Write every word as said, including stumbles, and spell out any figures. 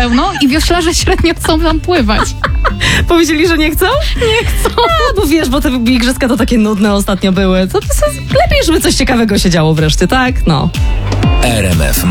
pełno i wioślarze średnio chcą tam pływać. Powiedzieli, że nie chcą? Nie chcą. A, bo wiesz, bo te igrzyska to takie nudne ostatnio były. To, to, to lepiej, żeby coś ciekawego się działo wreszcie, tak? No. R M F